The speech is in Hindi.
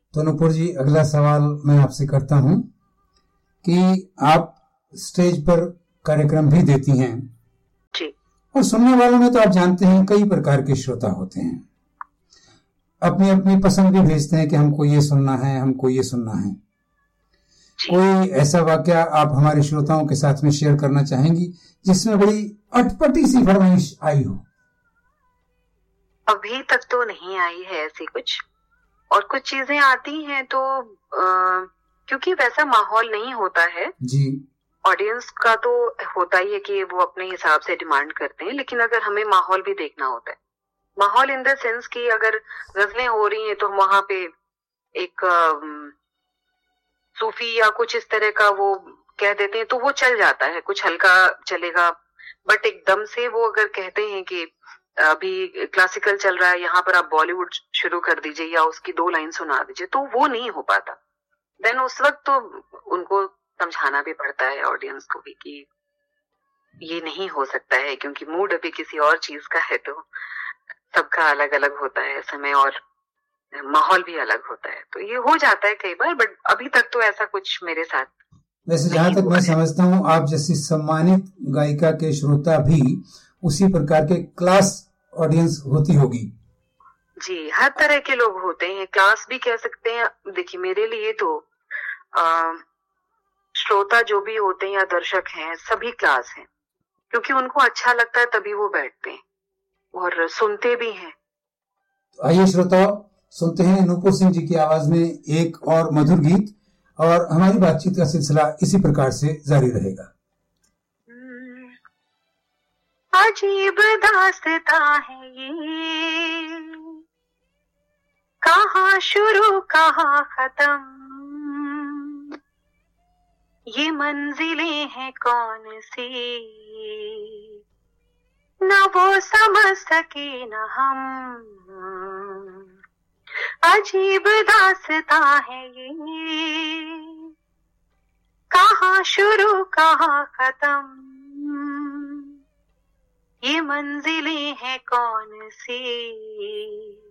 तो नूपुर जी, अगला सवाल मैं आपसे करता हूं कि आप स्टेज पर कार्यक्रम भी देती हैं जी। और सुनने वालों में तो आप जानते हैं कई प्रकार के श्रोता होते हैं, अपनी अपनी पसंद भी भेजते हैं कि हमको ये सुनना है, हमको ये सुनना है। कोई ऐसा वाकया आप हमारे श्रोताओं के साथ में शेयर करना चाहेंगी जिसमें बड़ी अटपटी सी फरमाइश आई हो? अभी तक तो नहीं आई है ऐसी कुछ, और कुछ चीजें आती हैं तो क्योंकि वैसा माहौल नहीं होता है जी, ऑडियंस का तो होता ही है कि वो अपने हिसाब से डिमांड करते हैं, लेकिन अगर हमें माहौल भी देखना होता है, माहौल इन द सेंस कि अगर गजलें हो रही हैं तो वहां पे एक सूफी या कुछ इस तरह का वो कह देते हैं तो वो चल जाता है, कुछ हल्का चलेगा। बट एकदम से वो अगर कहते हैं कि अभी क्लासिकल चल रहा है, यहाँ पर आप बॉलीवुड शुरू कर दीजिए या उसकी 2 लाइन सुना दीजिए, तो वो नहीं हो पाता। देन उस वक्त तो उनको समझाना भी पड़ता है ऑडियंस को भी कि ये नहीं हो सकता है, क्योंकि मूड अभी किसी और चीज का है, तो सबका अलग अलग होता है समय और माहौल भी अलग होता है, तो ये हो जाता है कई बार। बट अभी तक तो ऐसा कुछ मेरे साथ, वैसे जहां तक मैं समझता हूं आप जैसी सम्मानित गायिका के श्रोता भी उसी प्रकार के क्लास ऑडियंस होती होगी। जी, हर तरह के लोग होते हैं, क्लास भी कह सकते हैं। देखिए मेरे लिए तो श्रोता जो भी होते हैं या दर्शक हैं, सभी क्लास हैं, क्योंकि उनको अच्छा लगता है तभी वो बैठते हैं और सुनते भी हैं। आइए श्रोताओ, सुनते हैं नूपुर सिंह जी की आवाज में एक और मधुर गीत, और हमारी बातचीत का सिलसिला इसी प्रकार से जारी रहेगा। अजीब दास्तां है ये, कहाँ शुरू कहाँ खत्म, ये मंजिलें हैं कौन सी, न वो समझ सके न हम। अजीब दास्तां है ये, कहाँ शुरू कहाँ खत्म, ये मंजिलें हैं कौन सी।